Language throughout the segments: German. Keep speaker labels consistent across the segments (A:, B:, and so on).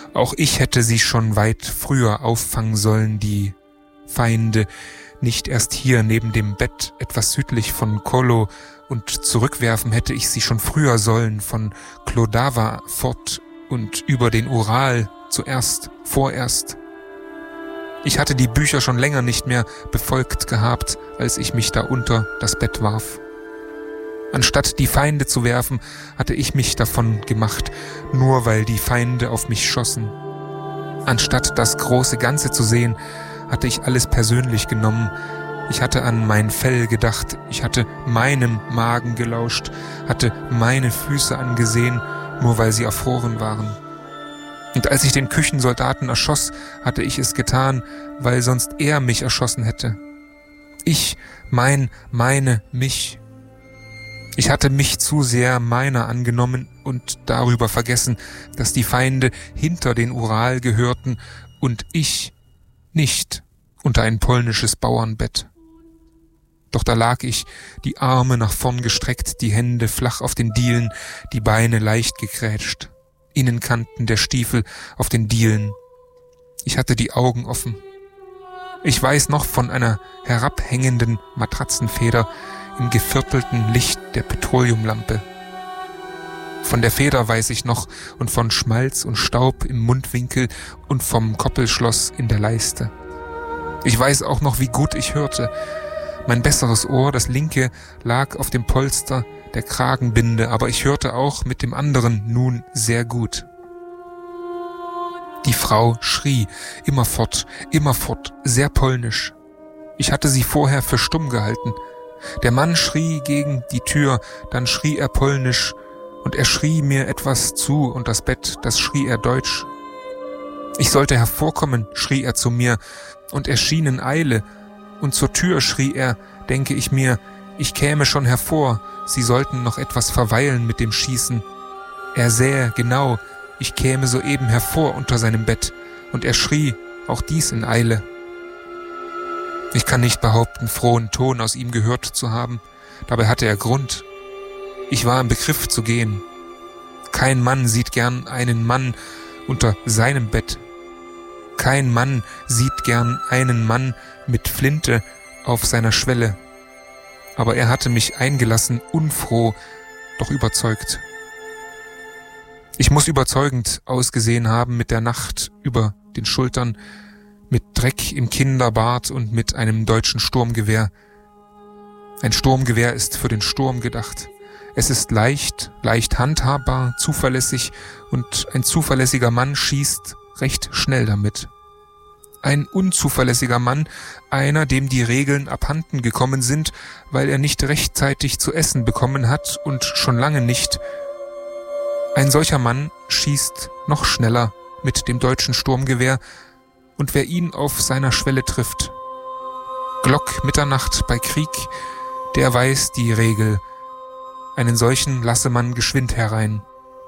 A: Auch ich hätte sie schon weit früher auffangen sollen, die Feinde, nicht erst hier neben dem Bett, etwas südlich von Kolo, und zurückwerfen hätte ich sie schon früher sollen, von Klodava fort und über den Ural vorerst. Ich hatte die Bücher schon länger nicht mehr befolgt gehabt, als ich mich da unter das Bett warf. Anstatt die Feinde zu werfen, hatte ich mich davon gemacht, nur weil die Feinde auf mich schossen. Anstatt das große Ganze zu sehen, hatte ich alles persönlich genommen. Ich hatte an mein Fell gedacht, ich hatte meinem Magen gelauscht, hatte meine Füße angesehen, nur weil sie erfroren waren. Und als ich den Küchensoldaten erschoss, hatte ich es getan, weil sonst er mich erschossen hätte. Ich, mich. Ich hatte mich zu sehr meiner angenommen und darüber vergessen, dass die Feinde hinter den Ural gehörten und ich nicht unter ein polnisches Bauernbett. Doch da lag ich, die Arme nach vorn gestreckt, die Hände flach auf den Dielen, die Beine leicht gekrätscht, Innenkanten der Stiefel auf den Dielen. Ich hatte die Augen offen. Ich weiß noch von einer herabhängenden Matratzenfeder im geviertelten Licht der Petroleumlampe. Von der Feder weiß ich noch und von Schmalz und Staub im Mundwinkel und vom Koppelschloss in der Leiste. Ich weiß auch noch, wie gut ich hörte. Mein besseres Ohr, das linke, lag auf dem Polster der Kragenbinde, aber ich hörte auch mit dem anderen nun sehr gut. Die Frau schrie, immerfort, sehr polnisch. Ich hatte sie vorher für stumm gehalten. Der Mann schrie gegen die Tür, dann schrie er polnisch und er schrie mir etwas zu und das Bett, das schrie er deutsch. Ich sollte hervorkommen, schrie er zu mir und er schien in Eile und zur Tür schrie er, denke ich mir, ich käme schon hervor, sie sollten noch etwas verweilen mit dem Schießen. Er sähe genau, ich käme soeben hervor unter seinem Bett und er schrie, auch dies in Eile. Ich kann nicht behaupten, frohen Ton aus ihm gehört zu haben. Dabei hatte er Grund. Ich war im Begriff zu gehen. Kein Mann sieht gern einen Mann unter seinem Bett. Kein Mann sieht gern einen Mann mit Flinte auf seiner Schwelle. Aber er hatte mich eingelassen, unfroh, doch überzeugt. Ich muss überzeugend ausgesehen haben mit der Nacht über den Schultern, mit Dreck im Kinderbart und mit einem deutschen Sturmgewehr. Ein Sturmgewehr ist für den Sturm gedacht. Es ist leicht handhabbar, zuverlässig und ein zuverlässiger Mann schießt recht schnell damit. Ein unzuverlässiger Mann, einer, dem die Regeln abhanden gekommen sind, weil er nicht rechtzeitig zu essen bekommen hat und schon lange nicht. Ein solcher Mann schießt noch schneller mit dem deutschen Sturmgewehr, und wer ihn auf seiner Schwelle trifft. Glock Mitternacht bei Krieg, der weiß die Regel. Einen solchen lasse man geschwind herein.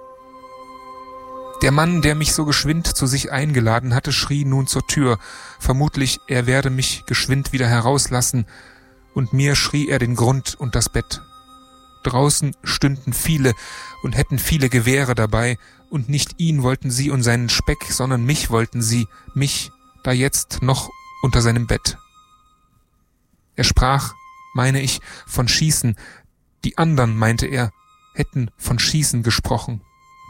A: Der Mann, der mich so geschwind zu sich eingeladen hatte, schrie nun zur Tür. Vermutlich, er werde mich geschwind wieder herauslassen, und mir schrie er den Grund und das Bett. Draußen stünden viele und hätten viele Gewehre dabei, und nicht ihn wollten sie und seinen Speck, sondern mich wollten sie, mich, da jetzt noch unter seinem Bett. Er sprach, meine ich, von Schießen, die anderen, meinte er, hätten von Schießen gesprochen.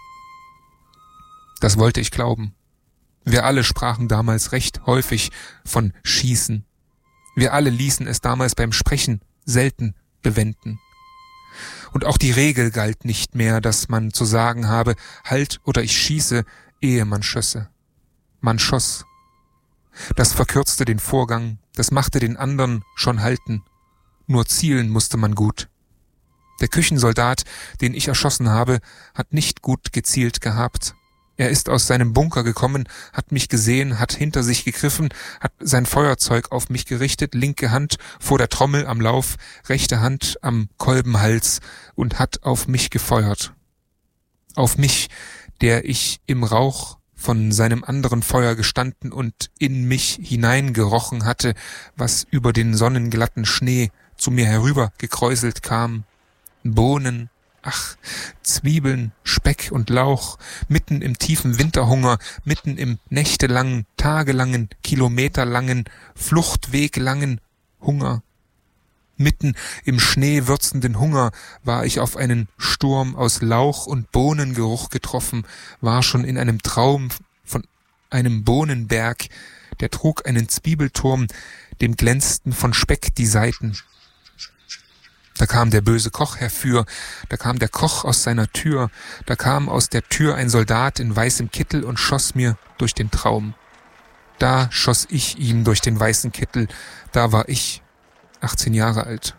A: Das wollte ich glauben. Wir alle sprachen damals recht häufig von Schießen. Wir alle ließen es damals beim Sprechen selten bewenden. Und auch die Regel galt nicht mehr, dass man zu sagen habe, halt oder ich schieße, ehe man schösse. Man schoss. Das verkürzte den Vorgang, das machte den anderen schon halten. Nur zielen musste man gut. Der Küchensoldat, den ich erschossen habe, hat nicht gut gezielt gehabt. Er ist aus seinem Bunker gekommen, hat mich gesehen, hat hinter sich gegriffen, hat sein Feuerzeug auf mich gerichtet, linke Hand vor der Trommel am Lauf, rechte Hand am Kolbenhals und hat auf mich gefeuert. Auf mich, der ich im Rauch von seinem anderen Feuer gestanden und in mich hineingerochen hatte, was über den sonnenglatten Schnee zu mir herüber gekräuselt kam. Bohnen, Ach, Zwiebeln, Speck und Lauch, mitten im tiefen Winterhunger, mitten im nächtelangen, tagelangen, kilometerlangen, fluchtweglangen Hunger. Mitten im schneewürzenden Hunger war ich auf einen Sturm aus Lauch und Bohnengeruch getroffen, war schon in einem Traum von einem Bohnenberg, der trug einen Zwiebelturm, dem glänzten von Speck die Seiten. Da kam der böse Koch herfür, da kam der Koch aus seiner Tür, da kam aus der Tür ein Soldat in weißem Kittel und schoss mir durch den Traum. Da schoss ich ihm durch den weißen Kittel, da war ich 18 Jahre alt.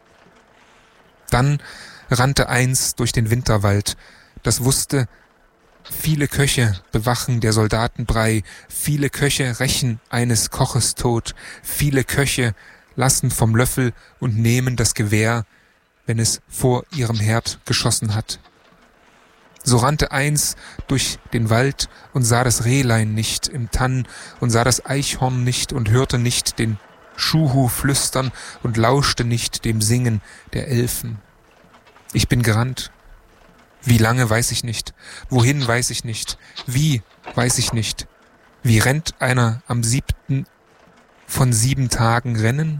A: Dann rannte eins durch den Winterwald, das wusste, viele Köche bewachen der Soldaten Brei, viele Köche rächen eines Koches Tod, viele Köche lassen vom Löffel und nehmen das Gewehr, wenn es vor ihrem Herd geschossen hat. So rannte eins durch den Wald und sah das Rehlein nicht im Tann und sah das Eichhorn nicht und hörte nicht den Schuhu flüstern und lauschte nicht dem Singen der Elfen. Ich bin gerannt. Wie lange, weiß ich nicht. Wohin, weiß ich nicht. Wie, weiß ich nicht. Wie rennt einer am 7. von 7 Tagen Rennen?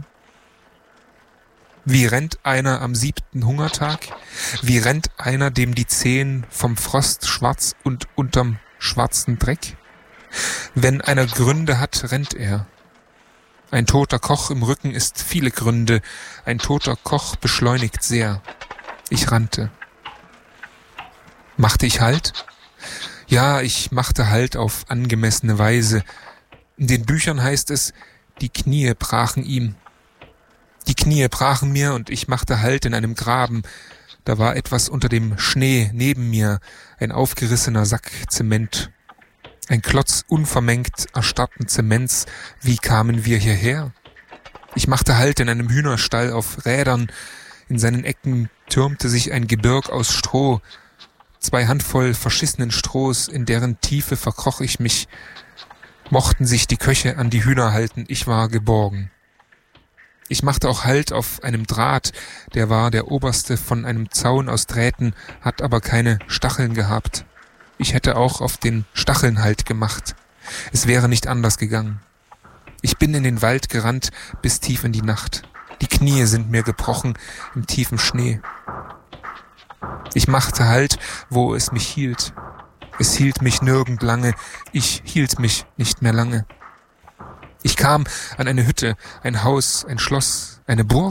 A: Wie rennt einer am 7. Hungertag? Wie rennt einer, dem die Zehen vom Frost schwarz und unterm schwarzen Dreck? Wenn einer Gründe hat, rennt er. Ein toter Koch im Rücken ist viele Gründe. Ein toter Koch beschleunigt sehr. Ich rannte. Machte ich Halt? Ja, ich machte Halt auf angemessene Weise. In den Büchern heißt es, die Knie brachen ihm. Die Knie brachen mir und ich machte Halt in einem Graben. Da war etwas unter dem Schnee neben mir, ein aufgerissener Sack Zement. Ein Klotz unvermengt erstarrten Zements. Wie kamen wir hierher? Ich machte Halt in einem Hühnerstall auf Rädern. In seinen Ecken türmte sich ein Gebirg aus Stroh. 2 Handvoll verschissenen Strohs, in deren Tiefe verkroch ich mich. Mochten sich die Köche an die Hühner halten, ich war geborgen. Ich machte auch Halt auf einem Draht, der war der oberste von einem Zaun aus Drähten, hat aber keine Stacheln gehabt. Ich hätte auch auf den Stacheln Halt gemacht. Es wäre nicht anders gegangen. Ich bin in den Wald gerannt bis tief in die Nacht. Die Knie sind mir gebrochen im tiefen Schnee. Ich machte Halt, wo es mich hielt. Es hielt mich nirgend lange, ich hielt mich nicht mehr lange. Ich kam an eine Hütte, ein Haus, ein Schloss, eine Burg.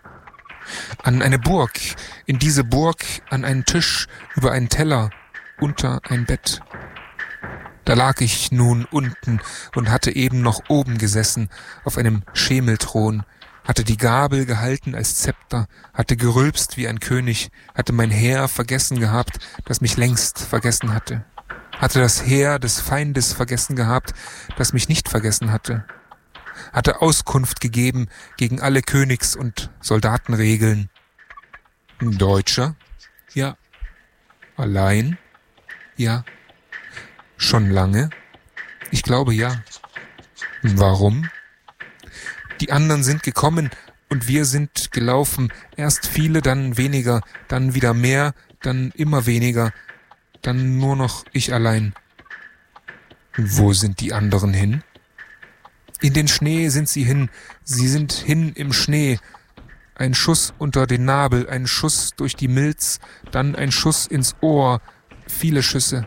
A: An eine Burg, in diese Burg, an einen Tisch, über einen Teller, unter ein Bett. Da lag ich nun unten und hatte eben noch oben gesessen, auf einem Schemelthron, hatte die Gabel gehalten als Zepter, hatte gerülpst wie ein König, hatte mein Heer vergessen gehabt, das mich längst vergessen hatte. Hatte das Heer des Feindes vergessen gehabt, das mich nicht vergessen hatte. Hatte Auskunft gegeben gegen alle Königs- und Soldatenregeln. Ein Deutscher? Ja. Allein? Ja. Schon lange? Ich glaube ja. Warum? Die anderen sind gekommen und wir sind gelaufen. Erst viele, dann weniger, dann wieder mehr, dann immer weniger, dann nur noch ich allein. Wo sind die anderen hin? In den Schnee sind sie hin. Sie sind hin im Schnee. Ein Schuss unter den Nabel, ein Schuss durch die Milz, dann ein Schuss ins Ohr. Viele Schüsse.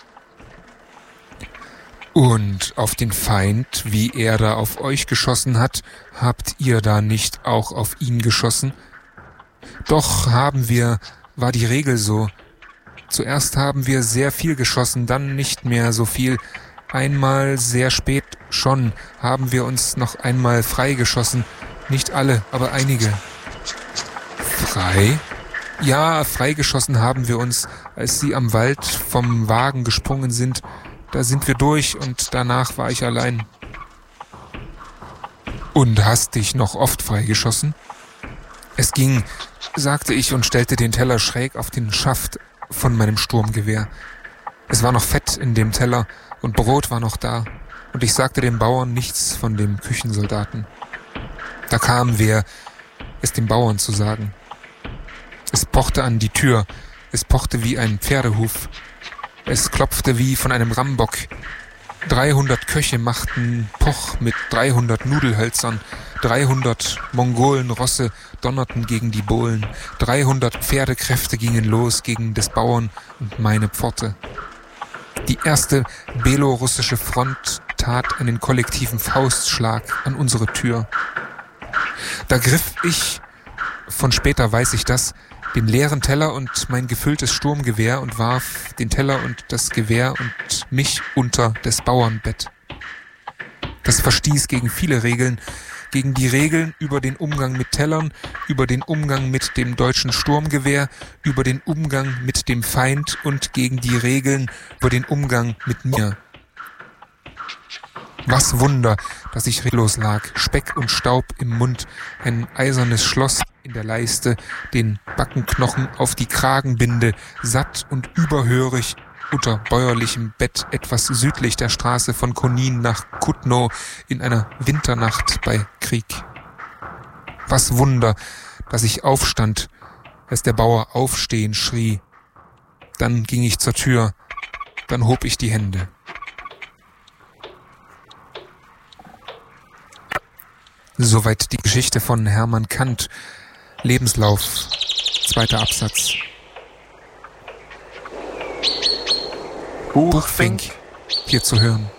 A: Und auf den Feind, wie er da auf euch geschossen hat, habt ihr da nicht auch auf ihn geschossen? Doch haben wir, war die Regel so. Zuerst haben wir sehr viel geschossen, dann nicht mehr so viel. Einmal sehr spät schon haben wir uns noch einmal freigeschossen. Nicht alle, aber einige. Frei? Ja, freigeschossen haben wir uns, als sie am Wald vom Wagen gesprungen sind. Da sind wir durch und danach war ich allein. Und hast dich noch oft freigeschossen? Es ging, sagte ich und stellte den Teller schräg auf den Schaft von meinem Sturmgewehr. Es war noch Fett in dem Teller und Brot war noch da und ich sagte dem Bauern nichts von dem Küchensoldaten. Da kam wer, es dem Bauern zu sagen. Es pochte an die Tür, es pochte wie ein Pferdehuf, es klopfte wie von einem Rambock. 300 Köche machten Poch mit 300 Nudelhölzern, 300 Mongolenrosse donnerten gegen die Bohlen, 300 Pferdekräfte gingen los gegen des Bauern und meine Pforte. Die erste belorussische Front tat einen kollektiven Faustschlag an unsere Tür. Da griff ich, von später weiß ich das, den leeren Teller und mein gefülltes Sturmgewehr und warf den Teller und das Gewehr und mich unter des Bauernbett. Das verstieß gegen viele Regeln, gegen die Regeln über den Umgang mit Tellern, über den Umgang mit dem deutschen Sturmgewehr, über den Umgang mit dem Feind und gegen die Regeln über den Umgang mit mir. Was Wunder, dass ich reglos lag, Speck und Staub im Mund, ein eisernes Schloss in der Leiste, den Backenknochen auf die Kragenbinde, satt und überhörig unter bäuerlichem Bett etwas südlich der Straße von Konin nach Kutno in einer Winternacht bei Krieg. Was Wunder, dass ich aufstand, als der Bauer aufstehen schrie. Dann ging ich zur Tür, dann hob ich die Hände. Soweit die Geschichte von Hermann Kant, Lebenslauf, 2. Absatz. Buchfink, hier zu hören.